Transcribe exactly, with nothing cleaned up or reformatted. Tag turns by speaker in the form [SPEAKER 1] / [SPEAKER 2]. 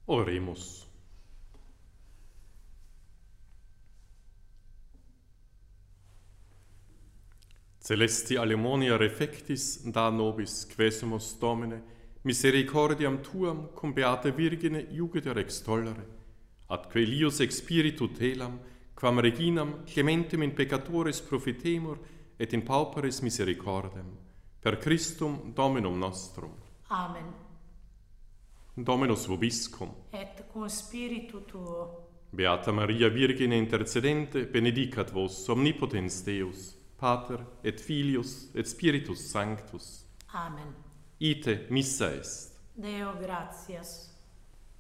[SPEAKER 1] Oremus. Celesti Alemonia refectis da nobis quesumus Domine, misericordiam tuam cum beata Virgine iugitor extollere, ad quelius ex spiritu telam, quam reginam clementem in peccatoris profitemur et in pauperis misericordem, per Christum Dominum nostrum.
[SPEAKER 2] Amen.
[SPEAKER 1] Dominus vobiscum.
[SPEAKER 2] Et cum spiritu tuo.
[SPEAKER 1] Beata Maria Virgine intercedente, benedicat vos omnipotens Deus, Pater et Filius et Spiritus Sanctus.
[SPEAKER 2] Amen.
[SPEAKER 1] Ite missa est.
[SPEAKER 2] Deo gratias.